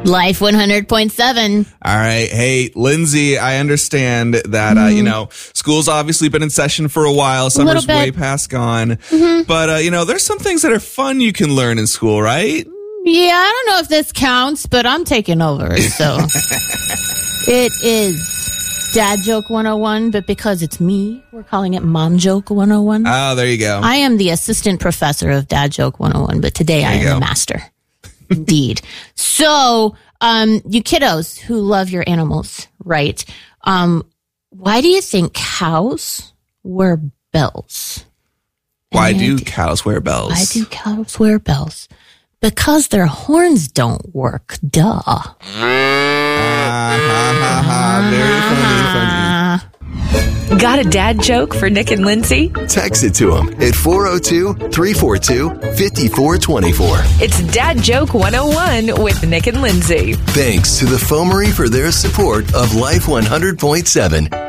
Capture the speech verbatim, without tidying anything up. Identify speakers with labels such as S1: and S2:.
S1: Life one hundred point seven.
S2: All right. Hey, Lindsay, I understand that, mm. uh, you know, school's obviously been in session for a while. Summer's way past gone. Mm-hmm. But, uh, you know, there's some things that are fun you can learn in school, right?
S1: Yeah, I don't know if this counts, but I'm taking over. So it is Dad Joke one oh one, but because it's me, we're calling it Mom Joke one oh one.
S2: Oh, there you go.
S1: I am the assistant professor of Dad Joke one oh one, but today I am go. the master. Indeed. So, um, you kiddos who love your animals, right? Um, why do you think cows wear bells?
S2: Why do cows wear bells?
S1: Why do cows wear bells? Because their horns don't work. Duh.
S2: Ah, ha, ha, ha. Very funny, funny.
S3: Got a dad joke for Nick and Lindsay?
S4: Text it to them at four oh two, three four two, five four two four.
S3: It's Dad Joke one oh one with Nick and Lindsay.
S4: Thanks to the Foamery for their support of Life one hundred point seven.